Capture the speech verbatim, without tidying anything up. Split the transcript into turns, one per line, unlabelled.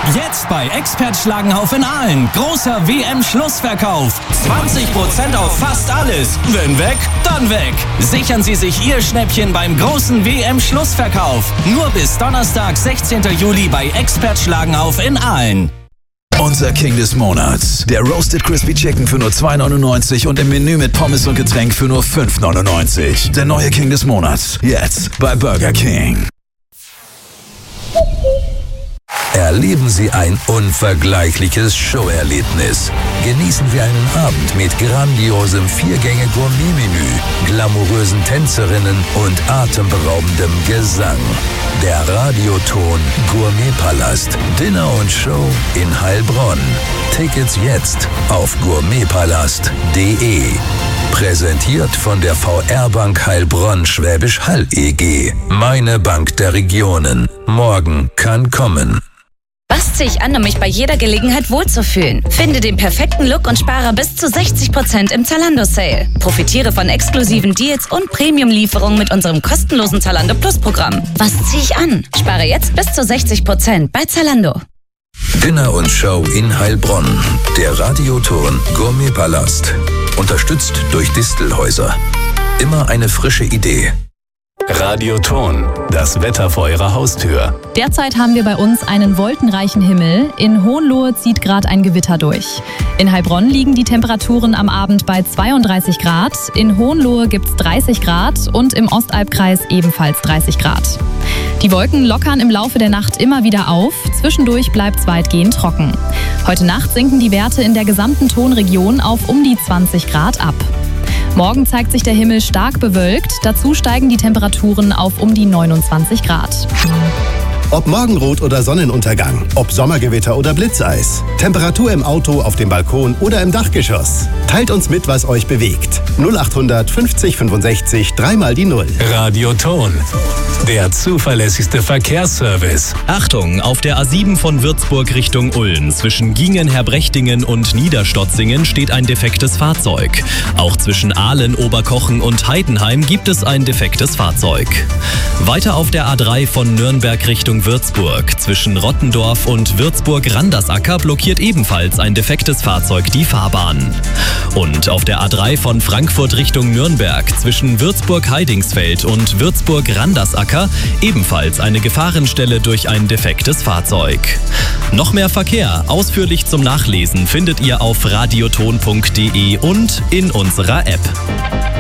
Jetzt bei Expert Schlagenhauf in Aalen. Großer W M-Schlussverkauf. zwanzig Prozent auf fast alles. Wenn weg, dann weg. Sichern Sie sich Ihr Schnäppchen beim großen W M-Schlussverkauf. Nur bis Donnerstag, sechzehnten Juli bei Expert Schlagenhauf in Aalen.
Unser King des Monats. Der Roasted Crispy Chicken für nur zwei neunundneunzig und im Menü mit Pommes und Getränk für nur fünf neunundneunzig. Der neue King des Monats. Jetzt bei Burger King. Erleben Sie ein unvergleichliches Showerlebnis. Genießen Sie einen Abend mit grandiosem Viergänge-Gourmet-Menü, glamourösen Tänzerinnen und atemberaubendem Gesang. Der Radioton Gourmetpalast. Dinner und Show in Heilbronn. Tickets jetzt auf gourmetpalast punkt de. Präsentiert von der V R-Bank Heilbronn Schwäbisch Hall E G. Meine Bank der Regionen. Morgen kann kommen.
Was ziehe ich an, um mich bei jeder Gelegenheit wohlzufühlen? Finde den perfekten Look und spare bis zu sechzig Prozent im Zalando-Sale. Profitiere von exklusiven Deals und Premium-Lieferungen mit unserem kostenlosen Zalando Plus-Programm. Was ziehe ich an? Spare jetzt bis zu sechzig Prozent bei Zalando.
Dinner und Show in Heilbronn. Der Radioton Gourmetpalast. Unterstützt durch Distelhäuser. Immer eine frische Idee.
Radioton, das Wetter vor Ihrer Haustür.
Derzeit haben wir bei uns einen wolkenreichen Himmel. In Hohenlohe zieht gerade ein Gewitter durch. In Heilbronn liegen die Temperaturen am Abend bei zweiunddreißig Grad. In Hohenlohe gibt's dreißig Grad und im Ostalbkreis ebenfalls dreißig Grad. Die Wolken lockern im Laufe der Nacht immer wieder auf. Zwischendurch bleibt es weitgehend trocken. Heute Nacht sinken die Werte in der gesamten Tonregion auf um die zwanzig Grad ab. Morgen zeigt sich der Himmel stark bewölkt. Dazu steigen die Temperaturen auf um die neunundzwanzig Grad.
Ob Morgenrot oder Sonnenuntergang, ob Sommergewitter oder Blitzeis. Temperatur im Auto, auf dem Balkon oder im Dachgeschoss. Teilt uns mit, was euch bewegt. null achthundert fünfzig fünfundsechzig, dreimal die Null.
Radioton, der zuverlässigste Verkehrsservice.
Achtung, auf der A sieben von Würzburg Richtung Ulm zwischen Gingen-Herbrechtingen und Niederstotzingen steht ein defektes Fahrzeug. Auch zwischen Aalen, Oberkochen und Heidenheim gibt es ein defektes Fahrzeug. Weiter auf der A drei von Nürnberg Richtung Würzburg zwischen Rottendorf und Würzburg-Randersacker blockiert ebenfalls ein defektes Fahrzeug die Fahrbahn. Und auf der A drei von Frankfurt Richtung Nürnberg zwischen Würzburg-Heidingsfeld und Würzburg-Randersacker ebenfalls eine Gefahrenstelle durch ein defektes Fahrzeug. Noch mehr Verkehr, ausführlich zum Nachlesen, findet ihr auf radioton punkt de und in unserer App.